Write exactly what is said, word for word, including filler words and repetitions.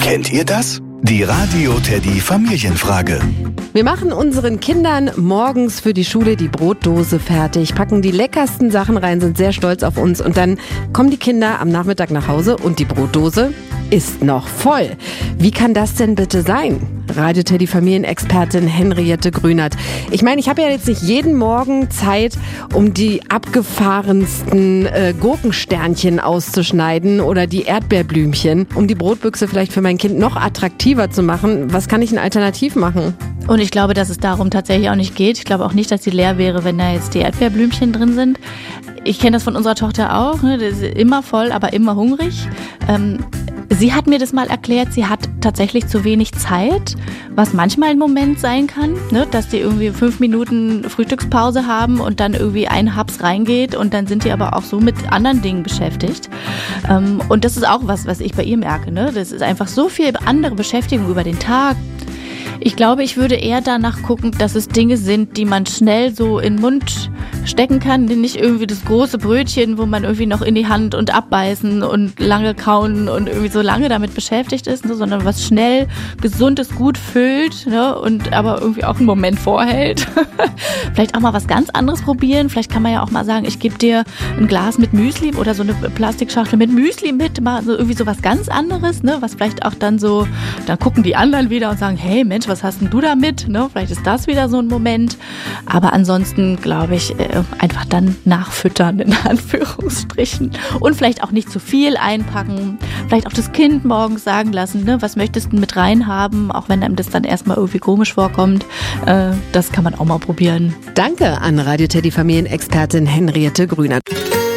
Kennt ihr das? Die Radio Teddy Familienfrage. Wir machen unseren Kindern morgens für die Schule die Brotdose fertig, packen die leckersten Sachen rein, sind sehr stolz auf uns und dann kommen die Kinder am Nachmittag nach Hause und die Brotdose ist noch voll. Wie kann das denn bitte sein? Radio Teddy Familienexpertin Henriette Grünert. Ich meine, ich habe ja jetzt nicht jeden Morgen Zeit, um die abgefahrensten äh, Gurkensternchen auszuschneiden oder die Erdbeerblümchen, um die Brotbüchse vielleicht für mein Kind noch attraktiver zu machen. Was kann ich denn alternativ machen? Und ich glaube, dass es darum tatsächlich auch nicht geht. Ich glaube auch nicht, dass sie leer wäre, wenn da jetzt die Erdbeerblümchen drin sind. Ich kenne das von unserer Tochter auch. Ne? Das ist immer voll, aber immer hungrig. Ähm, Sie hat mir das mal erklärt, sie hat tatsächlich zu wenig Zeit, was manchmal ein Moment sein kann, ne, dass die irgendwie fünf Minuten Frühstückspause haben und dann irgendwie ein Haps reingeht und dann sind die aber auch so mit anderen Dingen beschäftigt. Ähm, und das ist auch was, was ich bei ihr merke. Ne? Das ist einfach so viel andere Beschäftigung über den Tag. Ich glaube, ich würde eher danach gucken, dass es Dinge sind, die man schnell so in den Mund stecken kann. Nicht irgendwie das große Brötchen, wo man irgendwie noch in die Hand und abbeißen und lange kauen und irgendwie so lange damit beschäftigt ist, ne, sondern was schnell Gesundes gut füllt, ne, und aber irgendwie auch einen Moment vorhält. Vielleicht auch mal was ganz anderes probieren. Vielleicht kann man ja auch mal sagen, ich gebe dir ein Glas mit Müsli oder so eine Plastikschachtel mit Müsli mit, mal so irgendwie so was ganz anderes, ne, was vielleicht auch dann so, dann gucken die anderen wieder und sagen, hey Mensch, was hast denn du da mit? Ne? Vielleicht ist das wieder so ein Moment. Aber ansonsten glaube ich, äh, einfach dann nachfüttern, in Anführungsstrichen. Und vielleicht auch nicht zu viel einpacken. Vielleicht auch das Kind morgens sagen lassen, ne? Was möchtest du mit reinhaben? Auch wenn einem das dann erstmal irgendwie komisch vorkommt. Äh, das kann man auch mal probieren. Danke an Radio Teddy Familienexpertin Henriette Grünert.